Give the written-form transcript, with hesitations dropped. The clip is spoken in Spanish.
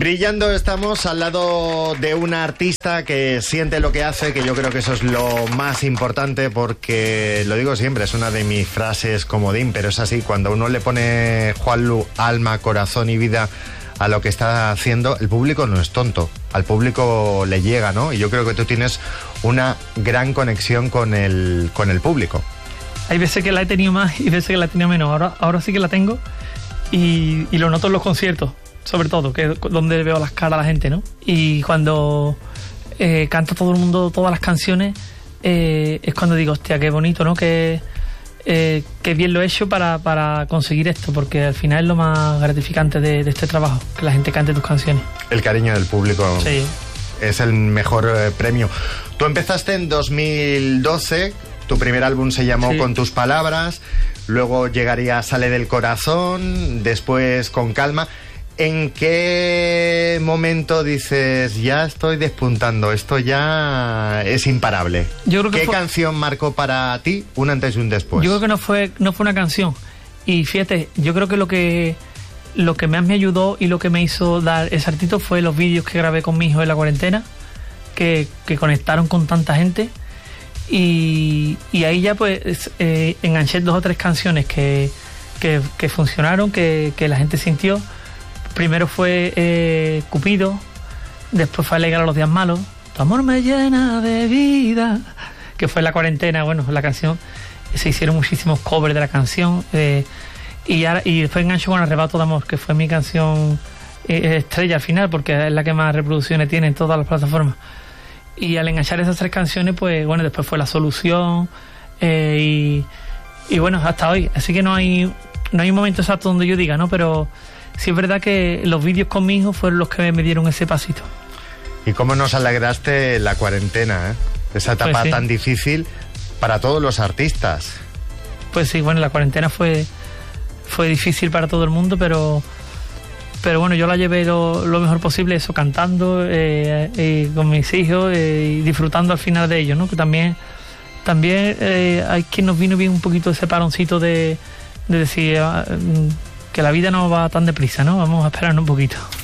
Brillando estamos al lado de una artista que siente lo que hace, que yo creo que eso es lo más importante, porque lo digo siempre, es una de mis frases comodín, pero es así, cuando uno le pone Juanlu, alma, corazón y vida a lo que está haciendo, el público no es tonto, al público le llega, ¿no? Y yo creo que tú tienes una gran conexión con el público. Hay veces que la he tenido más y veces que la he tenido menos. Ahora sí que la tengo y lo noto en los conciertos, sobre todo, que es donde veo las caras a la gente, ¿no? Y cuando canta todo el mundo todas las canciones, es cuando digo, hostia, qué bonito, ¿no? Que bien lo he hecho para conseguir esto, porque al final es lo más gratificante de este trabajo, que la gente cante tus canciones. El cariño del público, sí, es el mejor premio. Tú empezaste en 2012, tu primer álbum se llamó, sí, Con tus palabras, luego llegaría Sale del corazón, después Con calma. ¿En qué momento dices, ya estoy despuntando, esto ya es imparable? Yo creo que ¿Qué canción marcó para ti un antes y un después? Yo creo que no fue una canción. Y fíjate, yo creo que lo que más me ayudó y lo que me hizo dar ese saltito fue los vídeos que grabé con mi hijo en la cuarentena, que conectaron con tanta gente. Y ahí ya pues enganché 2 o 3 canciones que funcionaron, que la gente sintió. Primero fue Cupido, después fue Alegrar los días malos, Tu amor me llena de vida, que fue en la cuarentena. Bueno, la canción, se hicieron muchísimos covers de la canción, y después engancho con Arrebato de amor, que fue mi canción estrella al final, porque es la que más reproducciones tiene en todas las plataformas. Y al enganchar esas 3 canciones, pues bueno, después fue La Solución, y bueno, hasta hoy. Así que no hay un momento exacto donde yo diga, ¿no? Pero sí es verdad que los vídeos con mi hijo fueron los que me dieron ese pasito. ¿Y cómo nos alegraste la cuarentena, esa etapa, pues sí, tan difícil para todos los artistas? Pues sí, bueno, la cuarentena fue difícil para todo el mundo, pero bueno, yo la llevé lo mejor posible, eso, cantando con mis hijos y disfrutando al final de ello, ¿no? Que también hay quien nos vino bien un poquito ese paroncito de decir que la vida no va tan deprisa, ¿no? Vamos a esperar un poquito.